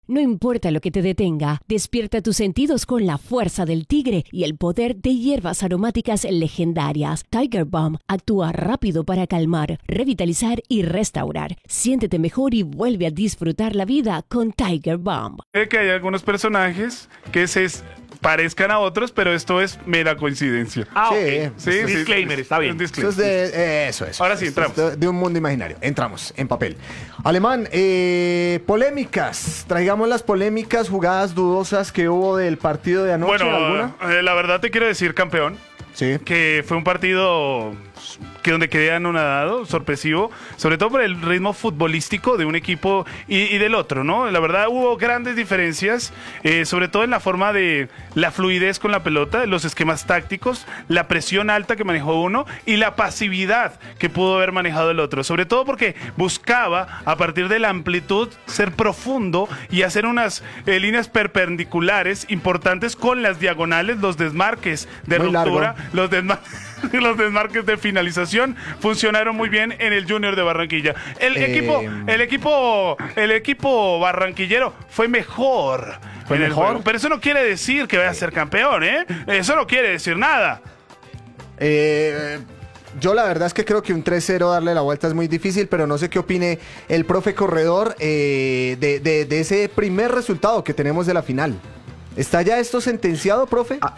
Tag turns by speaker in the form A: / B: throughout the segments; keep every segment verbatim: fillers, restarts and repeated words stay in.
A: No importa lo que te detenga, despierta tus sentidos con la fuerza del tigre y el poder de hierbas aromáticas legendarias. Tiger Balm actúa rápido para calmar, revitalizar y restaurar. Siéntete mejor y vuelve a disfrutar la vida con Tiger Balm.
B: Que hay algunos personajes que se parezcan a otros, pero esto es mera coincidencia.
C: Ah,
D: Sí,
C: ok.
B: sí, sí.
C: Disclaimer, está bien.
B: Un
D: Eso
B: disclaimer.
D: es de, eso es.
B: Ahora sí,
D: Esto es
B: entramos.
D: De, de un mundo imaginario. Entramos en papel. Alemán, eh, polémicas. Traigamos las polémicas, jugadas dudosas que hubo del partido de anoche.
B: Bueno,
D: ¿Alguna?
B: eh, la verdad te quiero decir, campeón,
D: Sí.
B: que fue un partido que donde quedé anonadado, sorpresivo, sobre todo por el ritmo futbolístico de un equipo y, y del otro, ¿no? La verdad hubo grandes diferencias, eh, sobre todo en la forma de la fluidez con la pelota, los esquemas tácticos, la presión alta que manejó uno y la pasividad que pudo haber manejado el otro, sobre todo porque buscaba a partir de la amplitud ser profundo y hacer unas eh, líneas perpendiculares importantes con las diagonales, los desmarques de
D: Muy
B: ruptura,
D: largo.
B: los desmarques los desmarques de finalización funcionaron muy bien en el Junior de Barranquilla. El
D: Eh,
B: equipo, el equipo, el equipo barranquillero fue mejor
D: ¿Fue
B: en el
D: mejor?
B: juego, pero eso no quiere decir que vaya a ser campeón, ¿eh? Eso no quiere decir nada.
D: Eh, yo la verdad es que creo que un tres cero darle la vuelta es muy difícil, pero no sé qué opine el profe Corredor eh, de, de- de ese primer resultado que tenemos de la final. ¿Está ya esto sentenciado, profe?
E: Ah,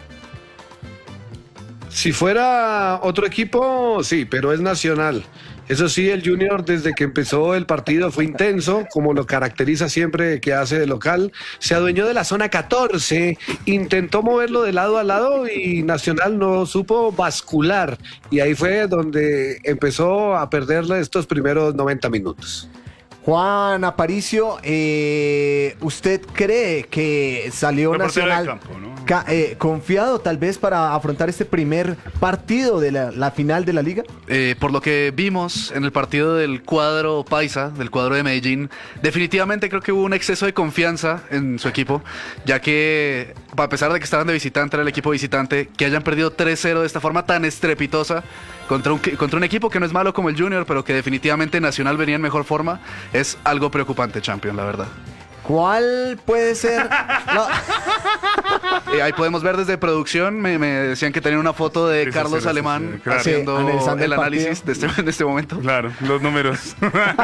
E: Si fuera otro equipo, sí, pero es Nacional. Eso sí, el Junior desde que empezó el partido fue intenso, como lo caracteriza siempre que hace de local. Se adueñó de la zona catorce, intentó moverlo de lado a lado y Nacional no supo bascular. Y ahí fue donde empezó a perderle estos primeros noventa minutos.
D: Juan Aparicio, eh, ¿usted cree que salió
B: Reportero de
D: Nacional
B: campo, ¿no?
D: ca- eh, confiado tal vez para afrontar este primer partido de la, la final de la liga?
F: Eh, por lo que vimos en el partido del cuadro paisa, del cuadro de Medellín, definitivamente creo que hubo un exceso de confianza en su equipo, ya que a pesar de que estaban de visitante, era el equipo visitante, que hayan perdido tres cero de esta forma tan estrepitosa contra un, contra un equipo que no es malo como el Junior, pero que definitivamente Nacional venía en mejor forma, es algo preocupante, Champion, la verdad.
D: ¿Cuál puede ser? No.
F: Eh, ahí podemos ver desde producción, me, me decían que tenían una foto de
B: Sí, sí,
F: Carlos
B: sí, sí,
F: Alemán
B: sí, claro.
F: haciendo
D: Sí, analizando
F: el
D: el
F: análisis de este, en este momento.
B: Claro, los números.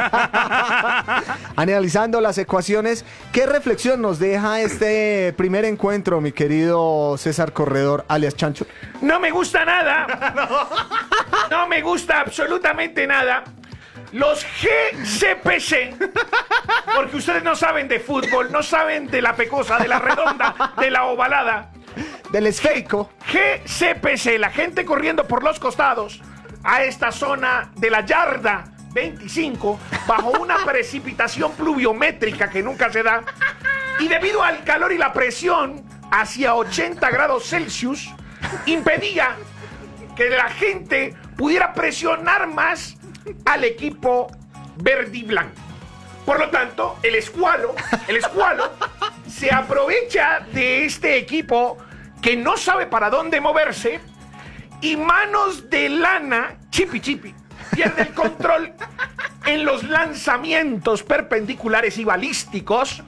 D: Analizando las ecuaciones, ¿qué reflexión nos deja este primer encuentro, mi querido César Corredor, alias Chancho?
C: No me gusta nada. No me gusta absolutamente nada. Los G C P C, porque ustedes no saben de fútbol, no saben de la pecosa, de la redonda, de la ovalada.
D: Del esférico.
C: G C P C, la gente corriendo por los costados a esta zona de la yarda veinticinco bajo una precipitación pluviométrica que nunca se da y debido al calor y la presión hacia ochenta grados Celsius impedía que la gente pudiera presionar más al equipo verde y blanco. Por lo tanto, el escualo, el escualo se aprovecha de este equipo que no sabe para dónde moverse y manos de lana, chipi chipi, pierde el control en los lanzamientos perpendiculares y balísticos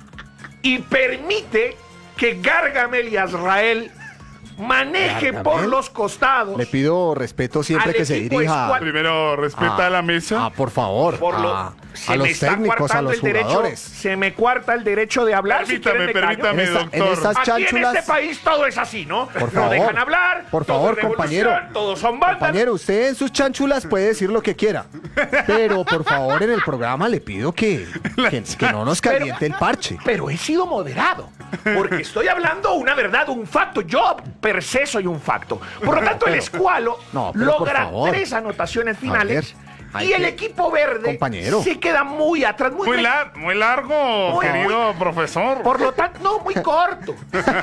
C: y permite que Gargamel y Azrael maneje
D: Gargamel.
C: por los costados.
D: Le pido respeto siempre
C: Al
D: que se
C: equipo
D: dirija
C: escual-
B: Primero, respeta
D: Ah,
B: a la mesa.
D: Ah, por favor.
C: Por lo,
D: a,
C: se
D: a
C: me
D: los
C: está
D: técnicos, a
C: coartando
D: los
C: el derecho,
D: jugadores.
C: se me cuarta el derecho de hablar. si
B: Permítame,
C: quieren me callo.
B: permítame,
D: En esta- en
B: doctor.
D: estas
C: Aquí en
D: chánchulas-
C: este país todo es así, ¿no?
D: Por
C: No
D: favor.
C: dejan hablar.
D: Por
C: todo
D: favor,
C: es revolución,
D: compañero.
C: Todos son bandas.
D: Compañero, usted en sus chanchulas puede decir lo que quiera. Pero por favor, en el programa le pido que, que, que no nos caliente el parche.
C: Pero he sido moderado. Porque estoy hablando una verdad, un facto. Yo per se soy un facto. Por lo tanto, el escualo
D: No, pero por
C: logra
D: favor.
C: tres anotaciones
D: A
C: finales.
D: ver, hay
C: Y el
D: que-
C: equipo verde
D: Compañero.
C: se queda muy atrás. Muy,
B: Muy,
C: me-
B: lar- muy largo,
C: Muy-
B: querido profesor.
C: Por lo tanto, no, muy corto.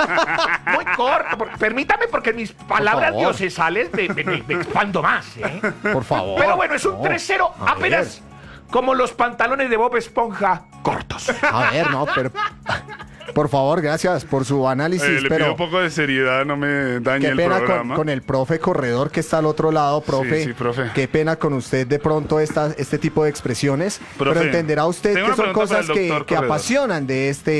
C: Muy corto. Por- permítame, porque mis palabras
D: favor.
C: diocesales me, me- me- me expando más, ¿eh?
D: Por favor.
C: Pero bueno, es un
D: No.
C: tres cero
D: A
C: apenas como los pantalones de Bob Esponja cortos.
D: A ver, no, pero... Por favor, gracias por su análisis,
B: Eh, le
D: pero...
B: pido un poco de seriedad, no me dañe
D: Qué
B: el
D: pena con,
B: programa.
D: con el profe Corredor que está al otro lado, profe.
B: Sí, sí, profe.
D: Qué pena con usted de pronto esta, este tipo de expresiones.
B: Profe,
D: pero entenderá usted
B: tengo
D: que
B: una
D: son
B: pregunta para
D: cosas
B: el
D: que,
B: doctor
D: que
B: Corredor.
D: apasionan de este